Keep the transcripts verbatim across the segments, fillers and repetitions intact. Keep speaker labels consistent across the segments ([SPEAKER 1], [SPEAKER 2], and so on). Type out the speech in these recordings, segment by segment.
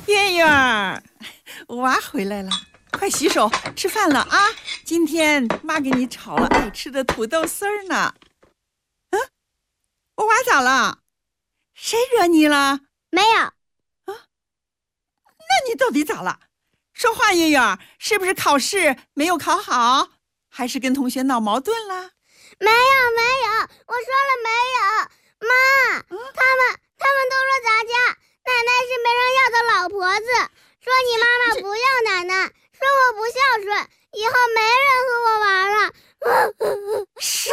[SPEAKER 1] 圆圆，娃回来了，快洗手吃饭了啊！今天妈给你炒了爱吃的土豆丝儿呢。嗯，我娃咋了？谁惹你了？
[SPEAKER 2] 没有。
[SPEAKER 1] 啊？那你到底咋了？说话，圆圆，是不是考试没有考好，还是跟同学闹矛盾了？
[SPEAKER 2] 没有没有，我说了没有。妈，嗯、他们他们都说咱家奶奶是没人要的老婆子，说你妈妈不要奶奶，说我不孝顺，以后没人和我玩了。
[SPEAKER 1] 啥？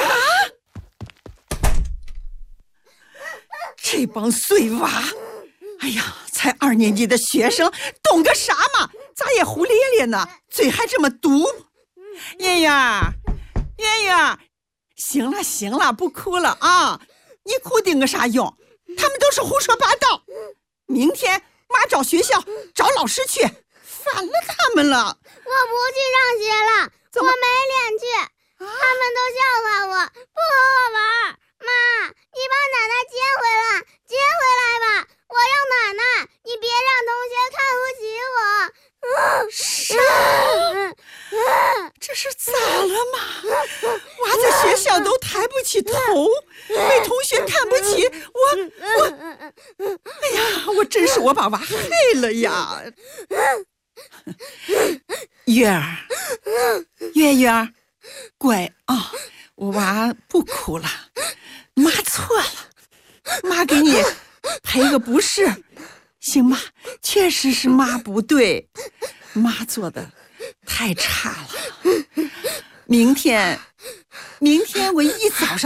[SPEAKER 1] 这帮碎娃！哎呀，才二年级的学生懂个啥嘛？咋也胡咧咧呢，嘴还这么毒。圆圆，圆圆，行了行了，不哭了啊！你哭顶个啥用？他们都是胡说八道。明天妈找学校找老师去，烦了他们了。
[SPEAKER 2] 我不去上学了，我没脸去，啊、他们都笑话我，不和我玩。妈，你把奶奶接回来，接回来吧，我要奶奶，你别让同学看不起我。
[SPEAKER 1] 啥？这是咋了嘛？娃在学校都抬不起头，被同学看不起，我我，哎呀，我真是我把娃害了呀！月儿，月月，乖啊，我娃不哭了，妈错了，妈给你赔个不是，行吧？确实是妈不对，妈做的太差了。明天，明天我一早上。